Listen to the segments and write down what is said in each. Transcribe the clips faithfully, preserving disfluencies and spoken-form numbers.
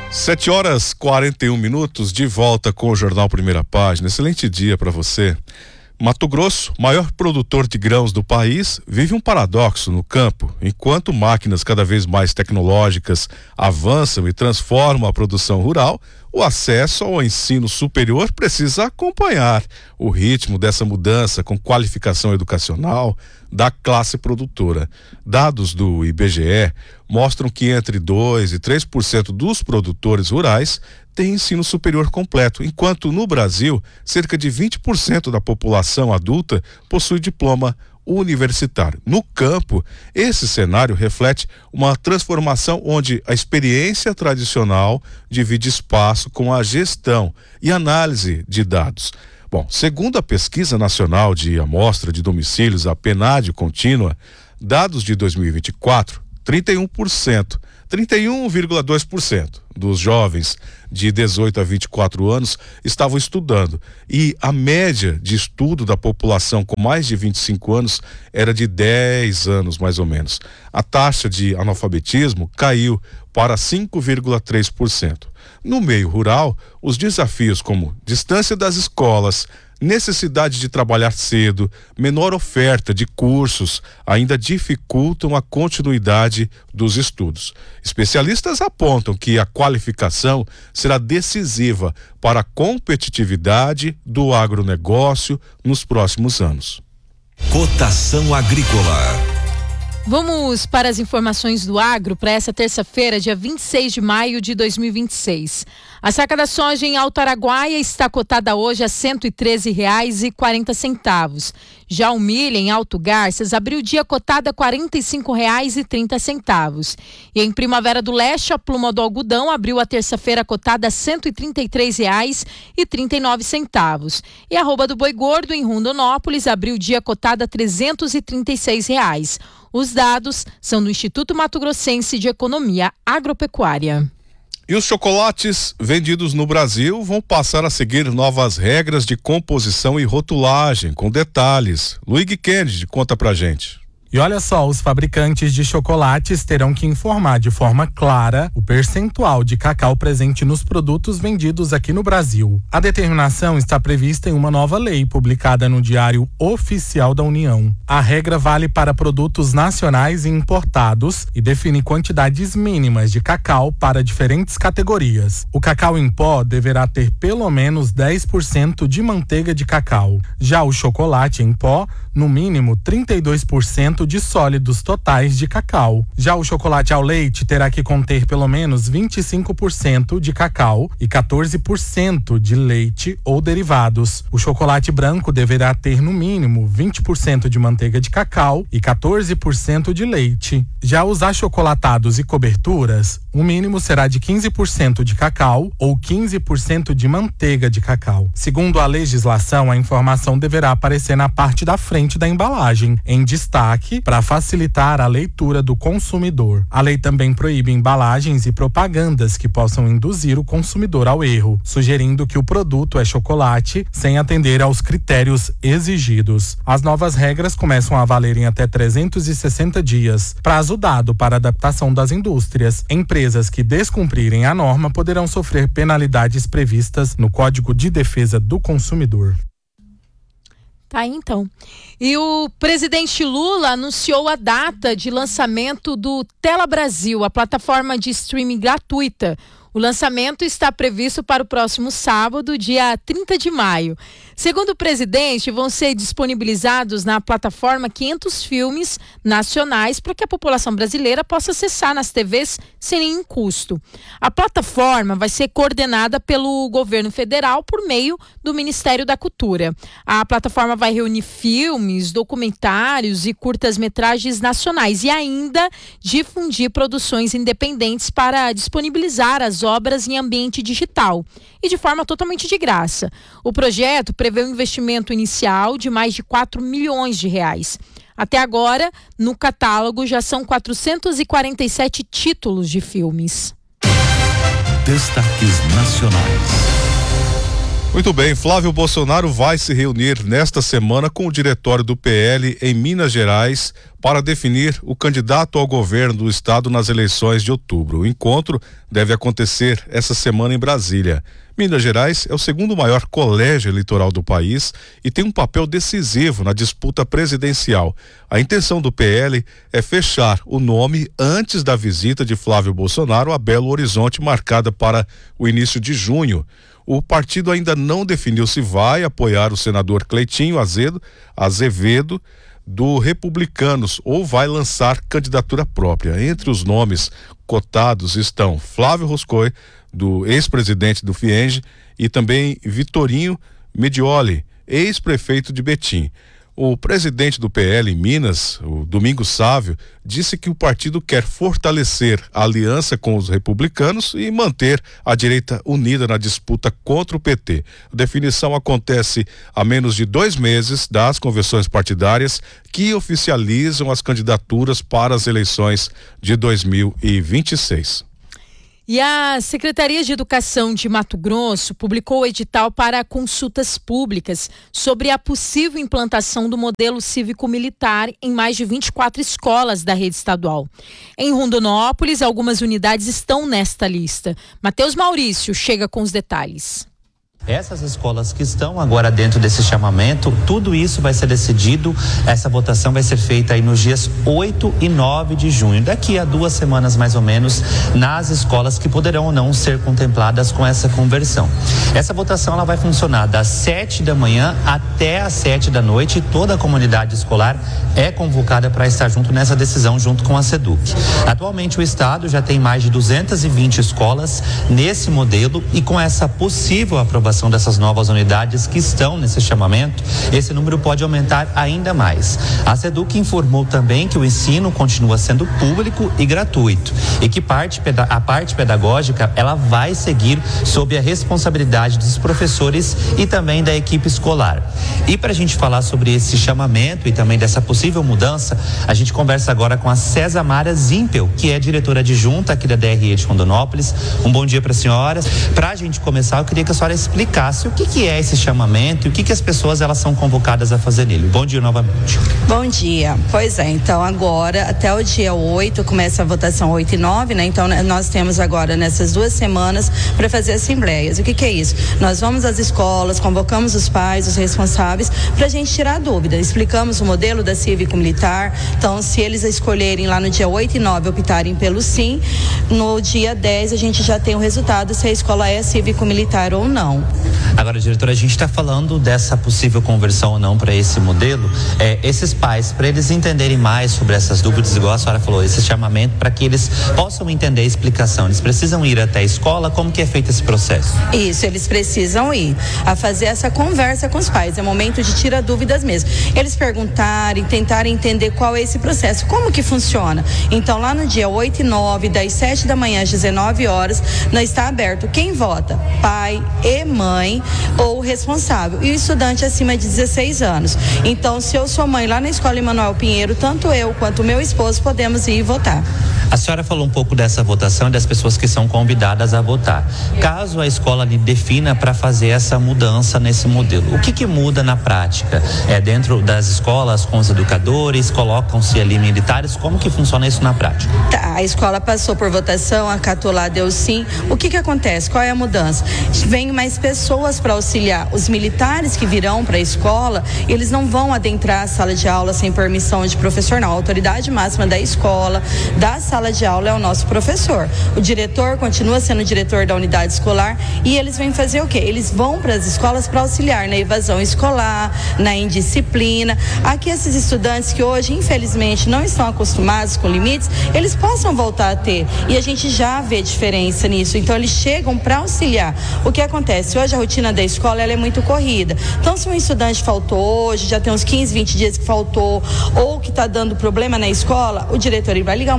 Sete horas e quarenta e um minutos, de volta com o Jornal Primeira Página. Excelente dia para você. Mato Grosso, maior produtor de grãos do país, vive um paradoxo no campo. Enquanto máquinas cada vez mais tecnológicas avançam e transformam a produção rural, o acesso ao ensino superior precisa acompanhar o ritmo dessa mudança com qualificação educacional da classe produtora. Dados do I B G E mostram que entre dois e três por cento dos produtores rurais têm ensino superior completo, enquanto no Brasil, cerca de vinte por cento da população adulta possui diploma universitário. No campo, esse cenário reflete uma transformação onde a experiência tradicional divide espaço com a gestão e análise de dados. Bom, segundo a Pesquisa Nacional de Amostra de Domicílios, a PNAD contínua, dados de dois mil e vinte e quatro, trinta e um por cento, trinta e um vírgula dois por cento dos jovens de dezoito a vinte e quatro anos estavam estudando, e a média de estudo da população com mais de vinte e cinco anos era de dez anos mais ou menos. A taxa de analfabetismo caiu para cinco vírgula três por cento. No meio rural, os desafios como distância das escolas, necessidade de trabalhar cedo, menor oferta de cursos ainda dificultam a continuidade dos estudos. Especialistas apontam que a qualificação será decisiva para a competitividade do agronegócio nos próximos anos. Cotação agrícola. Vamos para as informações do agro para essa terça-feira, dia vinte e seis de maio de dois mil e vinte e seis. A saca da soja em Alto Araguaia está cotada hoje a cento e treze reais e quarenta centavos. Já o milho em Alto Garças abriu o dia cotada a quarenta e cinco reais e trinta centavos. E em Primavera do Leste, a pluma do algodão abriu a terça-feira cotada a cento e trinta e três reais e trinta e nove centavos. E a arroba do boi gordo em Rondonópolis abriu o dia cotada a trezentos e trinta e seis reais. Os dados são do Instituto Mato Grossense de Economia Agropecuária. E os chocolates vendidos no Brasil vão passar a seguir novas regras de composição e rotulagem, com detalhes. Luigi Kennedy conta pra gente. E olha só, os fabricantes de chocolates terão que informar de forma clara o percentual de cacau presente nos produtos vendidos aqui no Brasil. A determinação está prevista em uma nova lei publicada no Diário Oficial da União. A regra vale para produtos nacionais e importados e define quantidades mínimas de cacau para diferentes categorias. O cacau em pó deverá ter pelo menos dez por cento de manteiga de cacau. Já o chocolate em pó, no mínimo trinta e dois por cento de sólidos totais de cacau. Já o chocolate ao leite terá que conter pelo menos vinte e cinco por cento de cacau e quatorze por cento de leite ou derivados. O chocolate branco deverá ter no mínimo vinte por cento de manteiga de cacau e quatorze por cento de leite. Já os achocolatados e coberturas, o mínimo será de quinze por cento de cacau ou quinze por cento de manteiga de cacau. Segundo a legislação, a informação deverá aparecer na parte da frente da embalagem, em destaque, para facilitar a leitura do consumidor. A lei também proíbe embalagens e propagandas que possam induzir o consumidor ao erro, sugerindo que o produto é chocolate sem atender aos critérios exigidos. As novas regras começam a valer em até trezentos e sessenta dias, prazo dado para adaptação das indústrias. Empresas que descumprirem a norma poderão sofrer penalidades previstas no Código de Defesa do Consumidor. Tá aí, então. E o presidente Lula anunciou a data de lançamento do Tela Brasil, a plataforma de streaming gratuita. O lançamento está previsto para o próximo sábado, dia trinta de maio. Segundo o presidente, vão ser disponibilizados na plataforma quinhentos filmes nacionais para que a população brasileira possa acessar nas T Vs sem nenhum custo. A plataforma vai ser coordenada pelo governo federal por meio do Ministério da Cultura. A plataforma vai reunir filmes, documentários e curtas-metragens nacionais e ainda difundir produções independentes para disponibilizar as obras em ambiente digital e de forma totalmente de graça. O projeto prevê um investimento inicial de mais de quatro milhões de reais. Até agora, no catálogo já são quatrocentos e quarenta e sete títulos de filmes. Destaques nacionais. Muito bem, Flávio Bolsonaro vai se reunir nesta semana com o diretório do P L em Minas Gerais para definir o candidato ao governo do estado nas eleições de outubro. O encontro deve acontecer essa semana em Brasília. Minas Gerais é o segundo maior colégio eleitoral do país e tem um papel decisivo na disputa presidencial. A intenção do P L é fechar o nome antes da visita de Flávio Bolsonaro a Belo Horizonte, marcada para o início de junho. O partido ainda não definiu se vai apoiar o senador Cleitinho Azevedo, Azevedo do Republicanos ou vai lançar candidatura própria. Entre os nomes cotados estão Flávio Roscoe, do ex-presidente do Fienge, e também Vitorinho Medioli, ex-prefeito de Betim. O presidente do P L em Minas, o Domingos Sávio, disse que o partido quer fortalecer a aliança com os republicanos e manter a direita unida na disputa contra o P T. A definição acontece a menos de dois meses das convenções partidárias que oficializam as candidaturas para as eleições de dois mil e vinte e seis. E a Secretaria de Educação de Mato Grosso publicou o edital para consultas públicas sobre a possível implantação do modelo cívico-militar em mais de vinte e quatro escolas da rede estadual. Em Rondonópolis, algumas unidades estão nesta lista. Matheus Maurício chega com os detalhes. Essas escolas que estão agora dentro desse chamamento, tudo isso vai ser decidido, essa votação vai ser feita aí nos dias oito e nove de junho, daqui a duas semanas mais ou menos, nas escolas que poderão ou não ser contempladas com essa conversão. Essa votação ela vai funcionar das sete da manhã até às sete da noite, toda a comunidade escolar é convocada para estar junto nessa decisão, junto com a SEDUC. Atualmente o estado já tem mais de duzentas e vinte escolas nesse modelo e com essa possível aprovação dessas novas unidades que estão nesse chamamento, esse número pode aumentar ainda mais. A SEDUC informou também que o ensino continua sendo público e gratuito e que parte, a parte pedagógica ela vai seguir sob a responsabilidade dos professores e também da equipe escolar. E para a gente falar sobre esse chamamento e também dessa possível mudança, a gente conversa agora com a César Mara Zimpel, que é diretora adjunta aqui da D R E de Rondonópolis. Um bom dia para a senhora. Para a gente começar, eu queria que a senhora explicasse explicasse o que, que é esse chamamento e o que, que as pessoas elas são convocadas a fazer nele. Bom dia novamente. Bom dia. Pois é, então agora até o dia oito começa a votação oito e nove, né? Então nós temos agora nessas duas semanas para fazer assembleias. O que, que é isso? Nós vamos às escolas, convocamos os pais, os responsáveis, para a gente tirar a dúvida. Explicamos o modelo da cívico-militar. Então, se eles escolherem lá no dia oito e nove optarem pelo sim, no dia dez a gente já tem o resultado se a escola é cívico-militar ou não. Agora, diretora, a gente está falando dessa possível conversão ou não para esse modelo. É, esses pais, para eles entenderem mais sobre essas dúvidas, igual a senhora falou, esse chamamento, para que eles possam entender a explicação, eles precisam ir até a escola? Como que é feito esse processo? Isso, eles precisam ir a fazer essa conversa com os pais. É momento de tirar dúvidas mesmo. Eles perguntarem, tentarem entender qual é esse processo, como que funciona. Então, lá no dia oito e nove, das sete da manhã às dezenove horas, nós está aberto. Quem vota? Pai e mãe ou responsável. E o estudante acima de dezesseis anos. Então, se eu sou mãe lá na Escola Emanuel Pinheiro, tanto eu quanto o meu esposo podemos ir votar. A senhora falou um pouco dessa votação e das pessoas que são convidadas a votar. Caso a escola lhe defina para fazer essa mudança nesse modelo, o que que muda na prática? É dentro das escolas com os educadores, colocam-se ali militares, como que funciona isso na prática? Tá, a escola passou por votação, acatou lá, deu sim. O que que acontece? Qual é a mudança? Vem mais pessoas para auxiliar. Os militares que virão para a escola, eles não vão adentrar a sala de aula sem permissão de professor, não. A autoridade máxima da escola, da sala de aula é o nosso professor. O diretor continua sendo o diretor da unidade escolar e eles vêm fazer o quê? Eles vão para as escolas para auxiliar na evasão escolar, na indisciplina. Aqui esses estudantes que hoje, infelizmente, não estão acostumados com limites, eles possam voltar a ter. E a gente já vê diferença nisso. Então, eles chegam para auxiliar. O que acontece? Hoje a rotina da escola ela é muito corrida. Então, se um estudante faltou hoje, já tem uns quinze, vinte dias que faltou, ou que está dando problema na escola, o diretor ele vai ligar uma vez,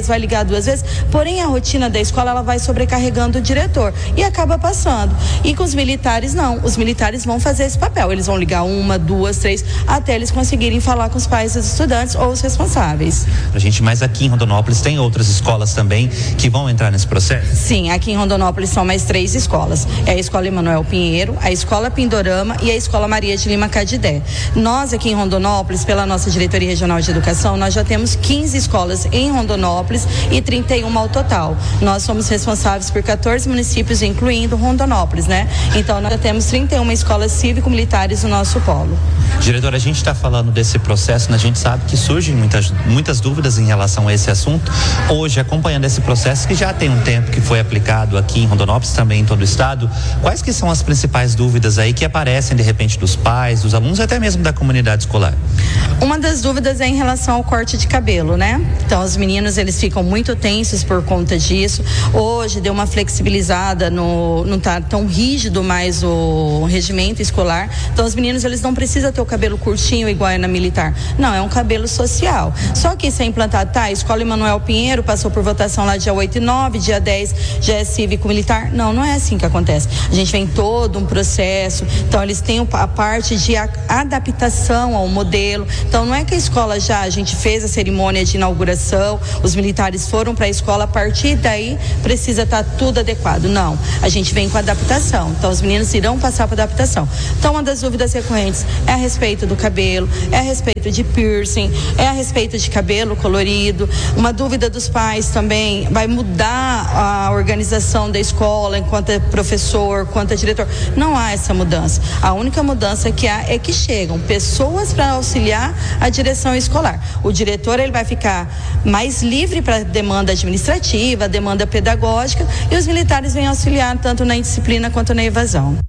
vezes, vai ligar duas vezes, porém a rotina da escola ela vai sobrecarregando o diretor e acaba passando. E com os militares não, os militares vão fazer esse papel, eles vão ligar uma, duas, três, até eles conseguirem falar com os pais dos estudantes ou os responsáveis. A gente, mas aqui em Rondonópolis tem outras escolas também que vão entrar nesse processo? Sim, aqui em Rondonópolis são mais três escolas, é a Escola Emanuel Pinheiro, a Escola Pindorama e a Escola Maria de Lima Cadidé. Nós aqui em Rondonópolis, pela nossa Diretoria Regional de Educação, nós já temos quinze escolas em Rondonópolis e trinta e uma ao total. Nós somos responsáveis por quatorze municípios, incluindo Rondonópolis, né? Então nós já temos trinta e uma escolas cívico-militares no nosso polo. Diretora, a gente está falando desse processo, né? A gente sabe que surgem muitas, muitas dúvidas em relação a esse assunto. Hoje, acompanhando esse processo que já tem um tempo que foi aplicado aqui em Rondonópolis, também em todo o estado, quais que são as principais dúvidas aí que aparecem de repente dos pais, dos alunos, até mesmo da comunidade escolar? Uma das dúvidas é em relação ao corte de cabelo, né? Então os meninos eles ficam muito tensos por conta disso. Hoje deu uma flexibilizada, no, não tá tão rígido mais o regimento escolar. Então os meninos eles não precisam ter o cabelo curtinho igual é na militar. Não, é um cabelo social. Só que isso é implantado, tá? A Escola Emanuel Pinheiro passou por votação lá dia oito e nove, dia dez já é cívico-militar. Não, não é assim que acontece. A gente vem todo um processo, então eles têm a parte de adaptação ao modelo. Então não é que a escola já, a gente fez a cerimônia de inauguração, os militares foram para a escola, a partir daí precisa estar tudo adequado. Não, a gente vem com adaptação. Então os meninos irão passar para adaptação. Então uma das dúvidas recorrentes é a respeito do cabelo, é a respeito de piercing, é a respeito de cabelo colorido. Uma dúvida dos pais também, vai mudar a organização da escola enquanto é professor, quanto é diretor. Não há essa mudança. A única mudança que há é que chegam pessoas para auxiliar a direção escolar. O diretor ele vai ficar mais livre para demanda administrativa, demanda pedagógica, e os militares vêm auxiliar tanto na indisciplina quanto na evasão.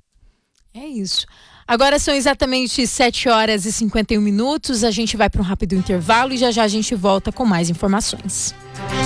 É isso. Agora são exatamente sete horas e cinquenta e um minutos. A gente vai para um rápido intervalo e já já a gente volta com mais informações.